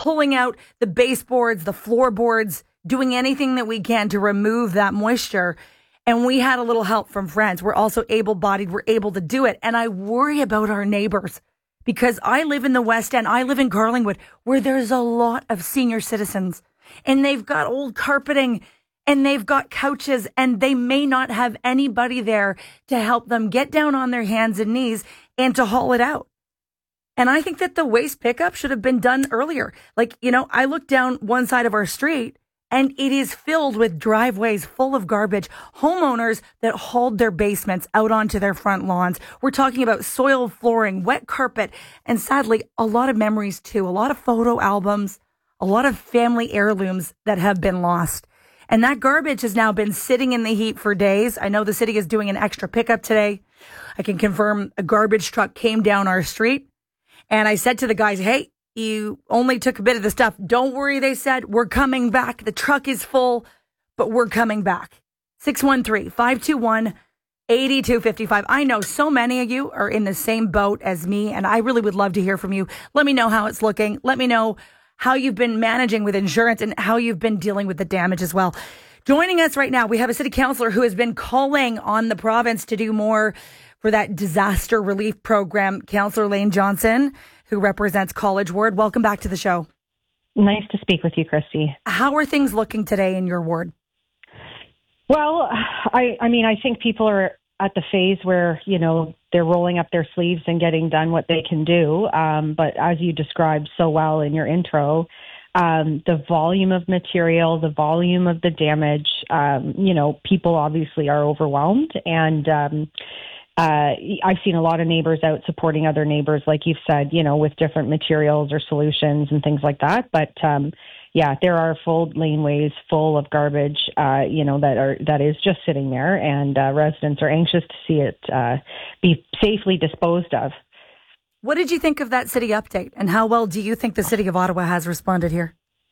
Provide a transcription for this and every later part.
pulling out the baseboards, the floorboards, doing anything that we can to remove that moisture. And we had a little help from friends. We're also able-bodied. We're able to do it. And I worry about our neighbors because I live in the West End. I live in Carlingwood where there's a lot of senior citizens and they've got old carpeting and they've got couches and they may not have anybody there to help them get down on their hands and knees and to haul it out. And I think that the waste pickup should have been done earlier. I look down one side of our street and it is filled with driveways full of garbage. Homeowners that hauled their basements out onto their front lawns. We're talking about soiled flooring, wet carpet, and sadly, a lot of memories too. A lot of photo albums, a lot of family heirlooms that have been lost. And that garbage has now been sitting in the heat for days. I know the city is doing an extra pickup today. I can confirm a garbage truck came down our street. And I said to the guys, hey, you only took a bit of the stuff. Don't worry, they said. We're coming back. The truck is full, but we're coming back. 613-521-8255. I know so many of you are in the same boat as me, and I really would love to hear from you. Let me know how it's looking. Let me know how you've been managing with insurance and how you've been dealing with the damage as well. Joining us right now, we have a city councillor who has been calling on the province to do more for that disaster relief program, Councillor Lane Johnson, who represents College Ward. Welcome back to the show. Nice to speak with you, Christy. How are things looking today in your ward? Well, I think people are at the phase where, they're rolling up their sleeves and getting done what they can do. But as you described so well in your intro, the volume of material, the volume of the damage, people obviously are overwhelmed. And I've seen a lot of neighbors out supporting other neighbors, like you've said, with different materials or solutions and things like that. But there are full laneways full of garbage, that is just sitting there, and residents are anxious to see it be safely disposed of. What did you think of that city update, and how well do you think the city of Ottawa has responded here?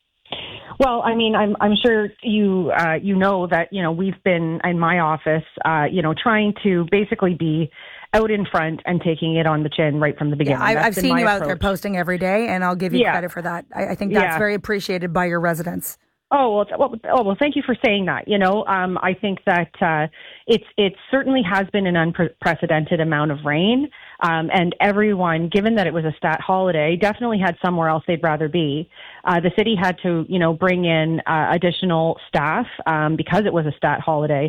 Well, I'm sure you know that, we've been in my office, trying to basically be out in front and taking it on the chin right from the beginning. Yeah, I've seen you out there posting every day, and I'll give you credit for that. I think that's very appreciated by your residents. Well, thank you for saying that. I think that it certainly has been an unprecedented amount of rain. And everyone, given that it was a stat holiday, definitely had somewhere else they'd rather be. The city had to, bring in additional staff because it was a stat holiday,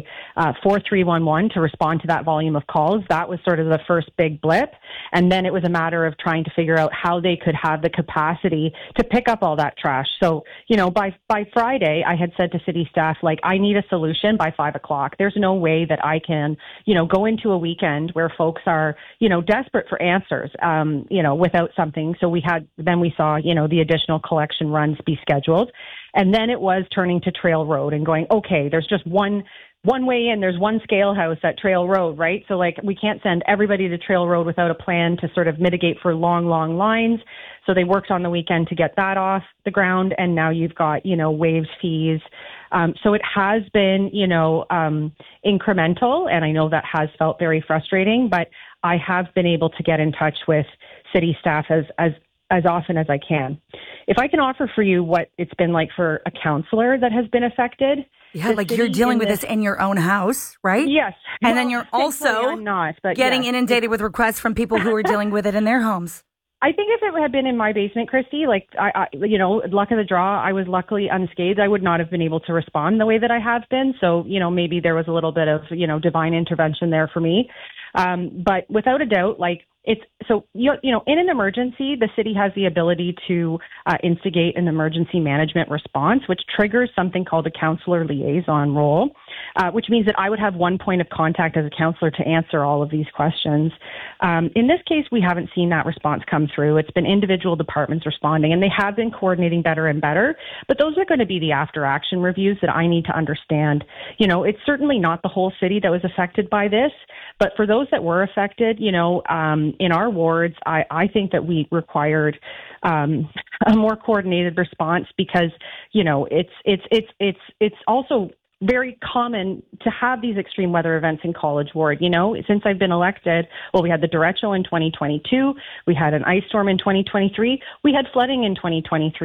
4311 to respond to that volume of calls. That was sort of the first big blip. And then it was a matter of trying to figure out how they could have the capacity to pick up all that trash. So, by Friday, I had said to city staff, I need a solution by 5:00. There's no way that I can, go into a weekend where folks are, desperate for answers, without something. So we saw, the additional collection runs be scheduled. And then it was turning to Trail Road and going, okay, there's just one way in, there's one scale house at Trail Road, right? So we can't send everybody to Trail Road without a plan to sort of mitigate for long lines. So they worked on the weekend to get that off the ground. And now you've got, waves fees. So it has been, incremental. And I know that has felt very frustrating, but I have been able to get in touch with city staff as often as I can. If I can offer for you what it's been like for a councillor that has been affected. Yeah, you're dealing with this in your own house, right? Yes. And then you're also getting inundated with requests from people who are dealing with it in their homes. I think if it had been in my basement, Christy, luck of the draw, I was luckily unscathed. I would not have been able to respond the way that I have been. So, maybe there was a little bit of, divine intervention there for me. But without a doubt, in an emergency, the city has the ability to instigate an emergency management response, which triggers something called a councillor liaison role, which means that I would have one point of contact as a councillor to answer all of these questions. In this case, we haven't seen that response come through. It's been individual departments responding, and they have been coordinating better and better. But those are going to be the after-action reviews that I need to understand. It's certainly not the whole city that was affected by this, but for those that were affected, in our wards, I think that we required a more coordinated response because, it's also very common to have these extreme weather events in College Ward. Since I've been elected, we had the derecho in 2022, we had an ice storm in 2023, we had flooding in 2023.